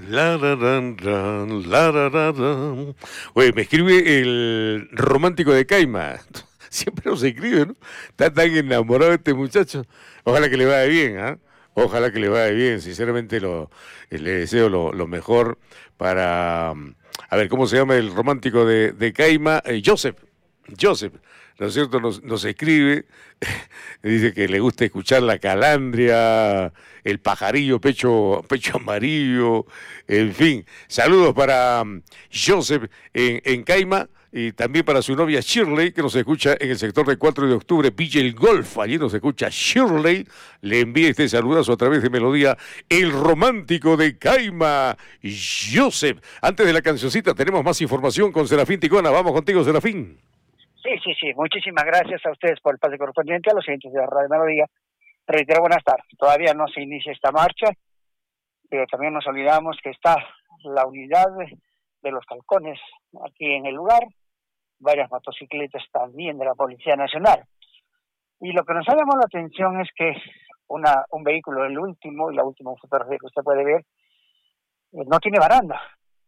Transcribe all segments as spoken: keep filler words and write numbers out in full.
La, ra, ran, ran, la, ra, ra, ran. Oye, me escribe el romántico de Caima. Siempre nos escribe, ¿no? Está tan enamorado este muchacho. Ojalá que le vaya bien, ¿ah? Ojalá que le vaya bien. Sinceramente lo, le deseo lo, lo mejor para... A ver, ¿cómo se llama el romántico de, de Caima? Eh, Joseph. Joseph, ¿no es cierto? Nos, nos escribe, dice que le gusta escuchar la calandria, el pajarillo, pecho, pecho amarillo, en fin. Saludos para um, Joseph en, en Caima y también para su novia Shirley, que nos escucha en el sector de cuatro de octubre, Villa El Golf. Allí nos escucha Shirley. Le envía este saludazo a través de Melodía, el romántico de Caima, Joseph. Antes de la cancioncita tenemos más información con Serafín Ticona. Vamos contigo, Serafín. Sí, sí, sí. Muchísimas gracias a ustedes por el pase correspondiente a los oyentes de la Radio Melodía. Reitero, buenas tardes. Todavía no se inicia esta marcha, pero también nos olvidamos que está la unidad de, de los Calcones aquí en el lugar, varias motocicletas también de la Policía Nacional. Y lo que nos ha llamado la atención es que una un vehículo, el último, y la última fotografía que usted puede ver, eh, no tiene baranda.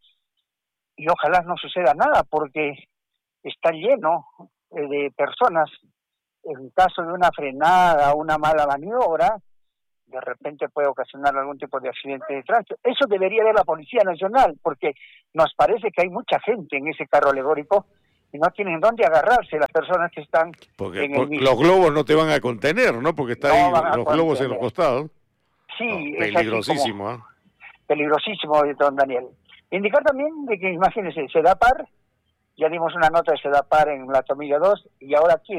Y ojalá no suceda nada, porque está lleno eh, de personas. En caso de una frenada, una mala maniobra, de repente puede ocasionar algún tipo de accidente de tránsito. Eso debería ver la Policía Nacional, porque nos parece que hay mucha gente en ese carro alegórico y no tienen dónde agarrarse las personas que están porque, en el mismo. Los globos no te van a contener, ¿no? Porque están no ahí los contener. globos en los costados. Sí, no, es peligrosísimo, ¿eh? Peligrosísimo, don Daniel. Indicar también de que, imagínense, Sedapar, ya dimos una nota de Sedapar en la Tomilla dos, y ahora aquí,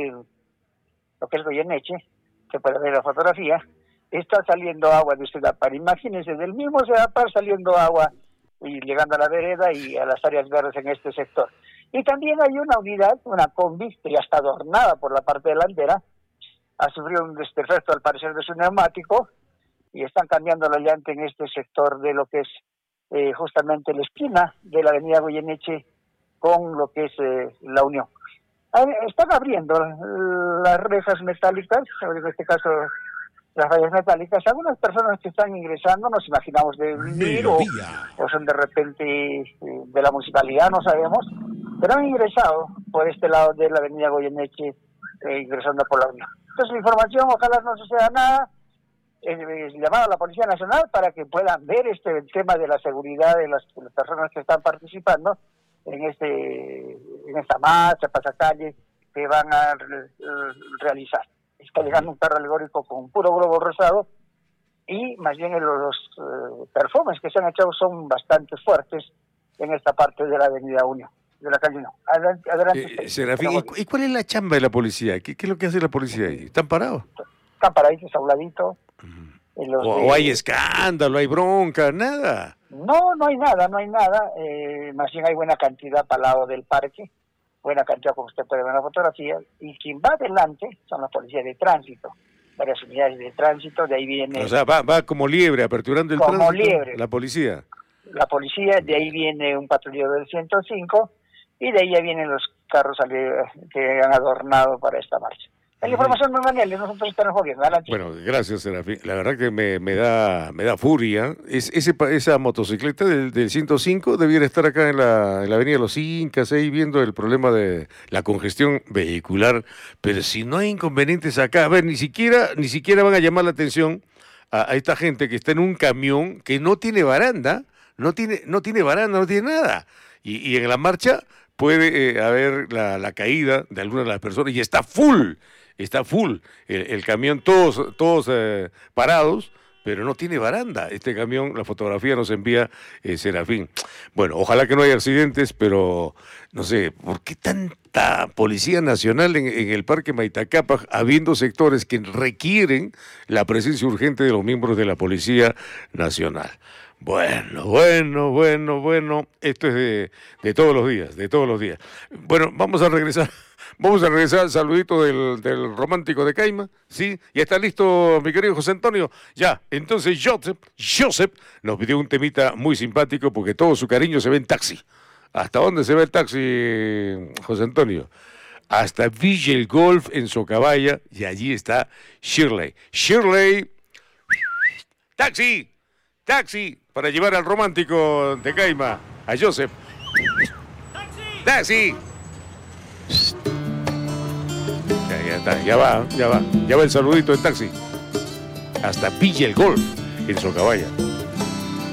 lo que es Goyeneche, se puede ver la fotografía, está saliendo agua de Sedapar. Imagínense, del mismo Sedapar saliendo agua y llegando a la vereda y a las áreas verdes en este sector. Y también hay una unidad, una combi, que ya está adornada por la parte delantera, ha sufrido un desperfecto al parecer de su neumático, y están cambiando la llanta en este sector de lo que es eh, justamente la esquina de la avenida Goyeneche con lo que es eh, la Unión. Están abriendo las rejas metálicas, en este caso las rayas metálicas. Algunas personas que están ingresando, nos imaginamos de vivir o, o son de repente eh, de la municipalidad, no sabemos, pero han ingresado por este lado de la avenida Goyeneche, eh, ingresando por la Unión. Entonces la información, ojalá no suceda nada. Es, es llamado a la Policía Nacional para que puedan ver este el tema de la seguridad de las, de las personas que están participando en este en esta marcha, pasacalle que van a re, realizar. Está llegando un carro alegórico con puro globo rosado y más bien los, los uh, perfumes que se han echado son bastante fuertes en esta parte de la avenida Unión, de la calle Unión. Adelante, adelante. Eh, Serafín, ¿y, ¿y cuál es la chamba de la policía? ¿Qué, qué es lo que hace la policía ahí? ¿Están parados? Están paraditos a un ladito. O, de... o hay escándalo, hay bronca, nada. No, no hay nada, no hay nada. Eh, más bien hay buena cantidad para el lado del parque, buena cantidad como usted puede ver en la fotografía. Y quien va adelante son las policías de tránsito, varias unidades de tránsito, de ahí viene... O sea, va, va como liebre, aperturando el como tránsito. Liebre. La policía. La policía, de ahí viene un patrullero del ciento cinco y de ahí ya vienen los carros que han adornado para esta marcha. La información no es Daniel, nosotros estamos jodiendo. Bueno, gracias, Serafín. La verdad que me, me da me da furia. Es, ese, esa motocicleta del, del ciento cinco debiera estar acá en la, en la avenida Los Incas, ahí viendo el problema de la congestión vehicular. Pero si no hay inconvenientes acá, a ver, ni siquiera, ni siquiera van a llamar la atención a, a esta gente que está en un camión que no tiene baranda, no tiene, no tiene baranda, no tiene nada. Y, y en la marcha puede eh, haber la, la caída de algunas de las personas y está full. Está full, el, el camión todos, todos eh, parados, pero no tiene baranda. Este camión, la fotografía nos envía eh, Serafín. Bueno, ojalá que no haya accidentes, pero no sé, ¿por qué tanta Policía Nacional en, en el Parque Maitacapa, habiendo sectores que requieren la presencia urgente de los miembros de la Policía Nacional? Bueno, bueno, bueno, bueno, esto es de, de todos los días, de todos los días. Bueno, vamos a regresar. Vamos a regresar al saludito del, del romántico de Caima, ¿sí? ¿Ya está listo, mi querido José Antonio? Ya, entonces Joseph, Joseph nos pidió un temita muy simpático porque todo su cariño se ve en taxi. ¿Hasta dónde se ve el taxi, José Antonio? Hasta Villa El Golf en Socabaya y allí está Shirley. Shirley, taxi, Taxi para llevar al romántico de Caima, a Joseph. Taxi. Ya, ya está, ya va, ya va. Ya va el saludito del taxi. Hasta pilla el golf en Socabaya.